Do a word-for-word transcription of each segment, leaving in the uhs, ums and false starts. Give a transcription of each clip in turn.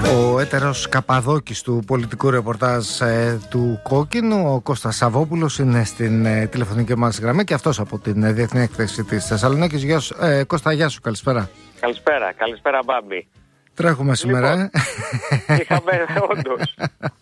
Ο έτερος Καπαδόκης του πολιτικού ρεπορτάζ ε, του Κόκκινου, ο Κώστας Σαββόπουλος, είναι στην ε, τηλεφωνική μας γραμμή και αυτός από την ε, Διεθνή Έκθεση της Θεσσαλονίκης. Γεια σου, ε, Κώστα, γεια σου, καλησπέρα. Καλησπέρα, καλησπέρα Μπάμπη. Τρέχουμε σήμερα, λοιπόν, ε. Είχαμε, όντως.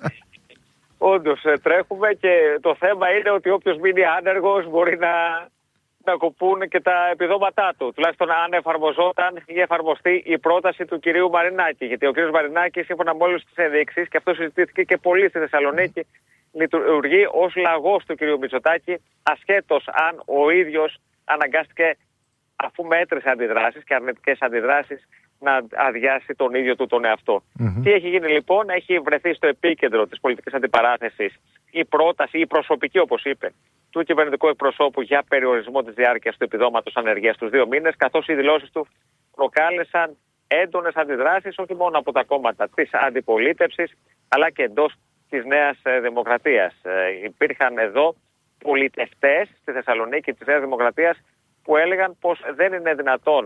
Όντως τρέχουμε και το θέμα είναι ότι όποιος μείνει άνεργος μπορεί να, να κοπούν και τα επιδόματά του. Τουλάχιστον αν εφαρμοζόταν ή εφαρμοστεί η πρόταση του κυρίου Μαρινάκη. Γιατί ο κύριος Μαρινάκης, σύμφωνα με όλες τις ενδείξεις, και αυτό συζητήθηκε και πολύ στη Θεσσαλονίκη, λειτουργεί ως λαγός του κυρίου Μητσοτάκη, ασχέτως αν ο ίδιος αναγκάστηκε, αφού μέτρησε αντιδράσεις και αρνητικές αντιδράσεις, να αδειάσει τον ίδιο του τον εαυτό. Mm-hmm. Τι έχει γίνει λοιπόν? Έχει βρεθεί στο επίκεντρο της πολιτικής αντιπαράθεσης η πρόταση, η προσωπική, όπως είπε, του κυβερνητικού εκπροσώπου για περιορισμό της διάρκειας του επιδόματος ανεργίας στους δύο μήνες, καθώς οι δηλώσεις του προκάλεσαν έντονες αντιδράσεις όχι μόνο από τα κόμματα της αντιπολίτευσης, αλλά και εντός της Νέας Δημοκρατίας. Ε, υπήρχαν εδώ πολιτευτές στη Θεσσαλονίκη της Νέας Δημοκρατίας που έλεγαν πως δεν είναι δυνατόν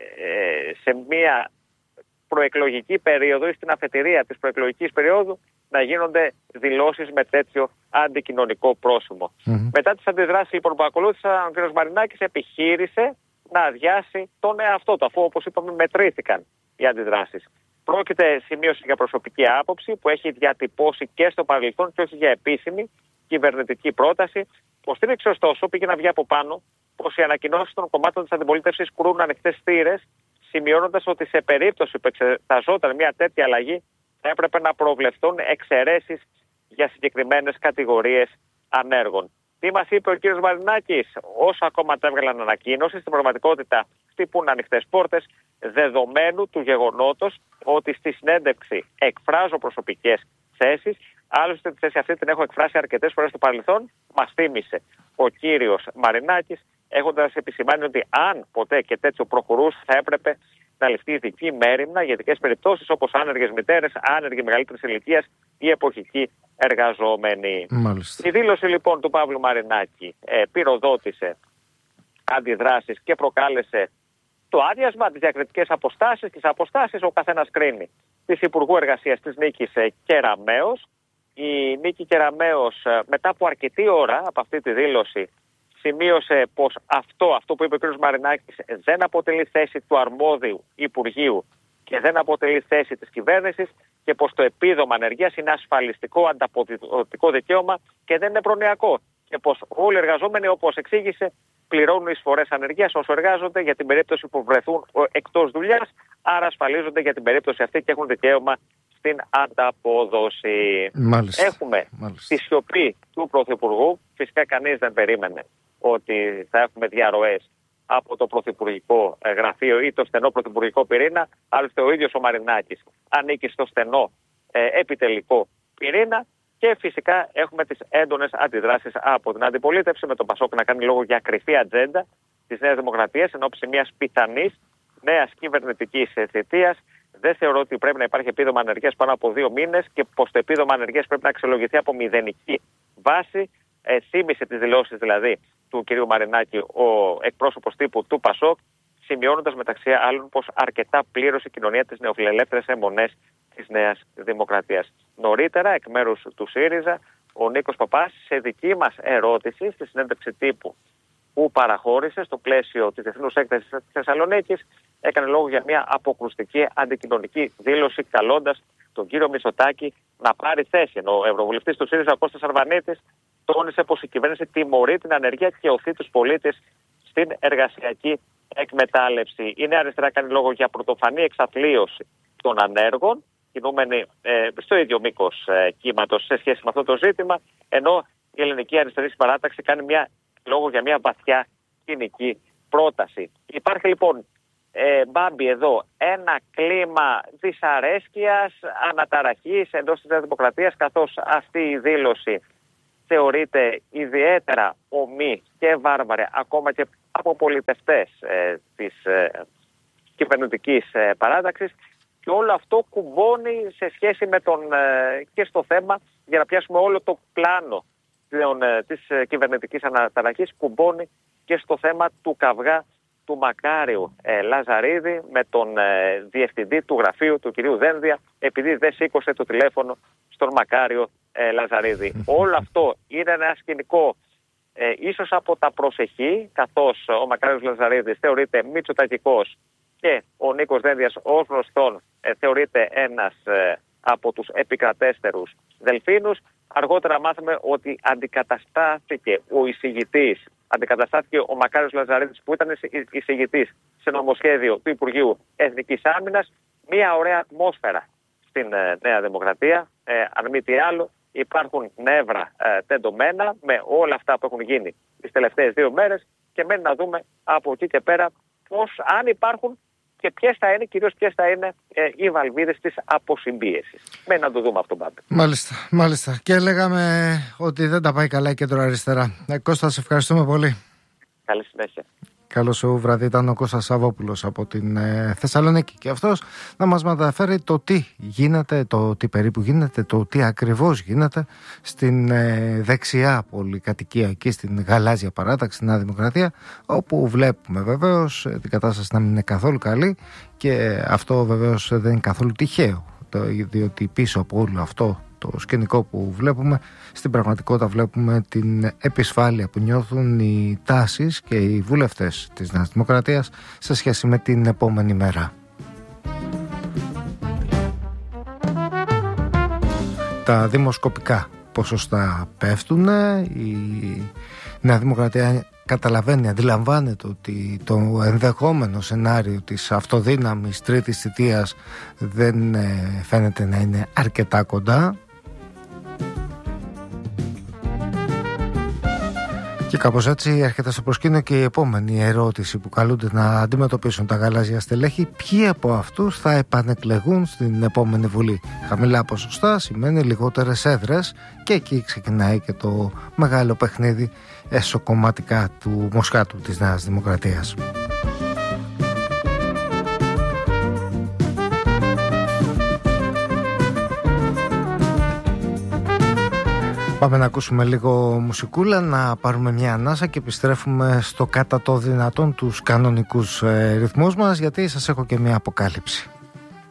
ε, σε μια προεκλογική περίοδο ή στην αφετηρία της προεκλογικής περίοδου να γίνονται δηλώσεις με τέτοιο αντικοινωνικό πρόσημο. Mm-hmm. Μετά τις αντιδράσεις λοιπόν που ακολούθησαν, ο κ. Μαρινάκης επιχείρησε να αδειάσει τον εαυτό του, αφού όπως είπαμε μετρήθηκαν οι αντιδράσεις. Πρόκειται, σημείωση για προσωπική άποψη που έχει διατυπώσει και στο παρελθόν και όχι για επίσημη κυβερνητική πρόταση. Υποστήριξε ωστόσο, πήγε να βγει από πάνω, πως οι ανακοινώσεις των κομμάτων της αντιπολίτευσης κρούν ανοιχτές θύρες, σημειώνοντας ότι σε περίπτωση που εξεταζόταν μια τέτοια αλλαγή θα έπρεπε να προβλεφθούν εξαιρέσεις για συγκεκριμένες κατηγορίες ανέργων. Τι μας είπε ο κ. Μαρινάκης? Όσα κόμματα έβγαλαν ανακοίνωση, στην πραγματικότητα χτυπούν ανοιχτές πόρτες, δεδομένου του γεγονότος ότι στη συνέντευξη εκφράζω προσωπικές θέσεις. Άλλωστε τη θέση αυτή την έχω εκφράσει αρκετές φορές στο παρελθόν. Μας θύμισε ο κύριος Μαρινάκης, έχοντας επισημάνει ότι αν ποτέ και τέτοιο προχωρούσε θα έπρεπε να ληφθεί ειδική μέριμνα για ειδικές περιπτώσεις όπως άνεργες μητέρες, άνεργοι μεγαλύτερης ηλικίας ή εποχικοί εργαζόμενοι. Μάλιστα. Η δήλωση λοιπόν του Παύλου Μαρινάκη ε, πυροδότησε αντιδράσεις και προκάλεσε το άδειασμα, τις διακριτικές αποστάσεις. Τις αποστάσεις ο καθένας κρίνει. Της Υπουργού Εργασίας της Νίκης Κεραμέως. Η Νίκη Κεραμέως μετά από αρκετή ώρα από αυτή τη δήλωση σημείωσε πως αυτό, αυτό που είπε ο κ. Μαρινάκης δεν αποτελεί θέση του αρμόδιου Υπουργείου και δεν αποτελεί θέση της κυβέρνησης και πως το επίδομα ανεργίας είναι ασφαλιστικό ανταποδοτικό δικαίωμα και δεν είναι προνοιακό και πως όλοι οι εργαζόμενοι, όπως εξήγησε, πληρώνουν εισφορές ανεργίας όσο εργάζονται για την περίπτωση που βρεθούν εκτός δουλειάς, άρα ασφαλίζονται για την περίπτωση αυτή και έχουν δικαίωμα στην ανταπόδοση. Μάλιστα. Έχουμε Μάλιστα. τη σιωπή του Πρωθυπουργού. Φυσικά κανείς δεν περίμενε ότι θα έχουμε διαρροές από το Πρωθυπουργικό Γραφείο ή το στενό Πρωθυπουργικό Πυρήνα. Άλλωστε ο ίδιος ο Μαρινάκης ανήκει στο στενό ε, επιτελικό πυρήνα. Και φυσικά έχουμε τις έντονες αντιδράσεις από την αντιπολίτευση, με τον Πασόκ να κάνει λόγο για κρυφή ατζέντα της Νέας Δημοκρατίας εν ώψη μιας πιθανής νέας κυβερνητικής θητείας. Δεν θεωρώ ότι πρέπει να υπάρχει επίδομα ανεργίας πάνω από δύο μήνες και πως το επίδομα ανεργίας πρέπει να αξιολογηθεί από μηδενική βάση. Ε, θύμισε τις δηλώσεις δηλαδή του κ. Μαρινάκη ο εκπρόσωπος τύπου του Πασόκ, σημειώνοντας μεταξύ άλλων πως αρκετά πλήρωσε η κοινωνία τις νεοφιλελεύθερες αιμονές της Νέας Δημοκρατίας. Νωρίτερα, εκ μέρους του ΣΥΡΙΖΑ, ο Νίκος Παπάς, σε δική μας ερώτηση στη συνέντευξη τύπου που παραχώρησε στο πλαίσιο της Διεθνούς Έκθεσης της Θεσσαλονίκης, έκανε λόγο για μια αποκρουστική αντικοινωνική δήλωση, καλώντας τον κύριο Μητσοτάκη να πάρει θέση. Ενώ ο Ευρωβουλευτής του ΣΥΡΙΖΑ, Κώστας Αρβανίτης, τόνισε πως η κυβέρνηση τιμωρεί την ανεργία και οθεί τους πολίτες στην εργασιακή εκμετάλλευση. Η Νέα Αριστερά κάνει λόγο για πρωτοφανή εξαθλίωση των ανέργων, κινούμενοι ε, στο ίδιο μήκος ε, κύματος σε σχέση με αυτό το ζήτημα, ενώ η Ελληνική Αριστερή Συμπαράταξη κάνει μια, λόγο για μια βαθιά κοινική πρόταση. Υπάρχει λοιπόν, ε, Μπάμπη, εδώ ένα κλίμα δυσαρέσκειας, αναταραχής εντός της Νέας Δημοκρατίας, καθώς αυτή η δήλωση θεωρείται ιδιαίτερα ομή και βάρβαρη ακόμα και από πολιτευτές ε, της ε, κυβερνητικής ε, παράταξης, και όλο αυτό κουμπώνει σε σχέση με τον ε, και στο θέμα, για να πιάσουμε όλο το πλάνο πλέον, ε, της ε, κυβερνητικής αναταραχής, κουμπώνει και στο θέμα του καυγά του Μακάριου ε, Λαζαρίδη με τον ε, διευθυντή του γραφείου του κυρίου Δένδια, επειδή δεν σήκωσε το τηλέφωνο στον Μακάριο ε, Λαζαρίδη. Όλο αυτό είναι ένα σκηνικό ε, ίσως από τα προσεχή, καθώς ο Μακάριος Λαζαρίδης θεωρείται μητσοτακικός και ο Νίκος Δένδιας ως γνωστόν ε, θεωρείται ένας ε, από τους επικρατέστερους Δελφίνους. Αργότερα μάθαμε ότι αντικαταστάθηκε ο εισηγητής, αντικαταστάθηκε ο Μακάριος Λαζαρίδης που ήταν εισηγητής σε νομοσχέδιο του Υπουργείου Εθνικής Άμυνας. Μια ωραία ατμόσφαιρα στην ε, Νέα Δημοκρατία. Ε, αν μη τι άλλο, υπάρχουν νεύρα ε, τεντωμένα με όλα αυτά που έχουν γίνει τις τελευταίες δύο μέρες και μένει να δούμε από εκεί και πέρα πώς, αν υπάρχουν και ποιες θα είναι, κυρίως ποιες θα είναι ε, οι βαλβίδες της αποσυμπίεσης. Μένει να το δούμε αυτό πάντα. Μάλιστα, μάλιστα. Και λέγαμε ότι δεν τα πάει καλά η κέντρο-αριστερά. Ε, Κώστα, σε ευχαριστούμε πολύ. Καλή συνέχεια. Καλό σου βράδυ. Ήταν ο Κώστας Σαββόπουλος από την ε, Θεσσαλονίκη και αυτός να μας μεταφέρει το τι γίνεται, το τι περίπου γίνεται, το τι ακριβώς γίνεται στην ε, δεξιά πολυκατοικία εκεί στην γαλάζια παράταξη, στην Νέα Δημοκρατία, όπου βλέπουμε βεβαίως την κατάσταση να μην είναι καθόλου καλή και αυτό βεβαίως δεν είναι καθόλου τυχαίο, το, διότι πίσω από όλο αυτό το σκηνικό που βλέπουμε, στην πραγματικότητα βλέπουμε την επισφάλεια που νιώθουν οι τάσεις και οι βουλευτές της Νέας Δημοκρατίας σε σχέση με την επόμενη μέρα. Τα δημοσκοπικά ποσοστά πέφτουν, η Νέα Δημοκρατία καταλαβαίνει, αντιλαμβάνεται ότι το ενδεχόμενο σενάριο της αυτοδύναμης τρίτης θητείας δεν φαίνεται να είναι αρκετά κοντά. Και κάπως έτσι έρχεται στο προσκήνιο και η επόμενη ερώτηση που καλούνται να αντιμετωπίσουν τα γαλάζια στελέχη: ποιοι από αυτούς θα επανεκλεγούν στην επόμενη Βουλή? Χαμηλά ποσοστά σημαίνει λιγότερες έδρες και εκεί ξεκινάει και το μεγάλο παιχνίδι εσωκομματικά του Μοσχάτου της Νέας Δημοκρατίας. Πάμε να ακούσουμε λίγο μουσικούλα, να πάρουμε μια ανάσα και επιστρέφουμε στο κατά το δυνατόν τους κανονικούς ε, ρυθμούς μας, γιατί σας έχω και μια αποκάλυψη.